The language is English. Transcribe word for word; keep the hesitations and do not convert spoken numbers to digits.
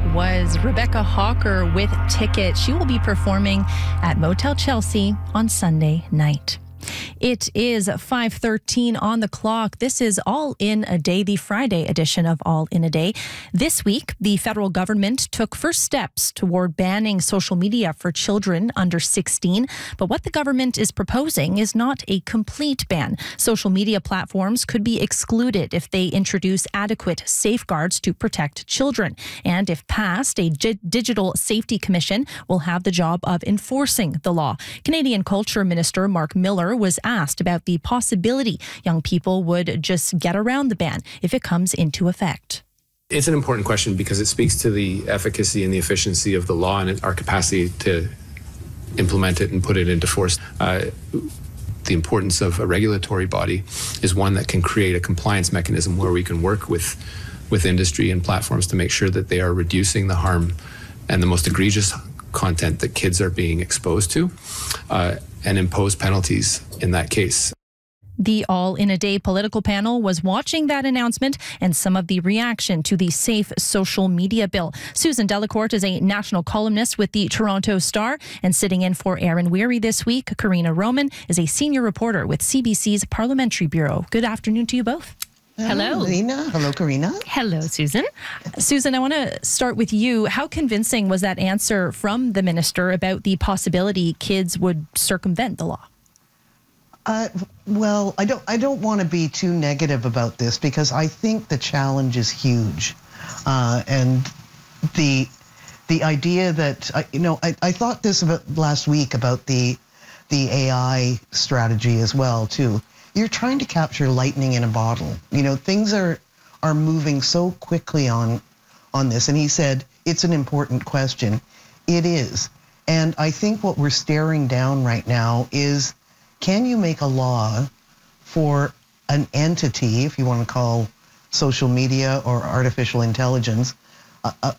was Rebecca Hawker with Ticket. She will be performing at Motel Chelsea on Sunday night. It is five thirteen on the clock. This is All in a Day, the Friday edition of All in a Day. This week, the federal government took first steps toward banning social media for children under sixteen. But what the government is proposing is not a complete ban. Social media platforms could be excluded if they introduce adequate safeguards to protect children. And if passed, a G- Digital Safety Commission will have the job of enforcing the law. Canadian Culture Minister Mark Miller was asked about the possibility young people would just get around the ban if it comes into effect. It's an important question because it speaks to the efficacy and the efficiency of the law and our capacity to implement it and put it into force. Uh, the importance of a regulatory body is one that can create a compliance mechanism where we can work with, with industry and platforms to make sure that they are reducing the harm and the most egregious content that kids are being exposed to, uh, and impose penalties in that case. The All in a Day political panel was watching that announcement and some of the reaction to the safe social media bill. Susan Delacourt is a national columnist with the Toronto Star, and sitting in for Aaron Weary this week, Karina Roman is a senior reporter with C B C's Parliamentary Bureau. Good afternoon to you both. Hello. Lena. Hello, Karina. Hello, Susan. Susan, I want to start with you. How convincing was that answer from the minister about the possibility kids would circumvent the law? Uh, well, I don't. I don't want to be too negative about this because I think the challenge is huge, uh, and the the idea that uh, you know I, I thought this about last week about the the A I strategy as well too. You're trying to capture lightning in a bottle. You know, things are are moving so quickly on on this. And he said, it's an important question. It is. And I think what we're staring down right now is, can you make a law for an entity, if you want to call social media or artificial intelligence, a,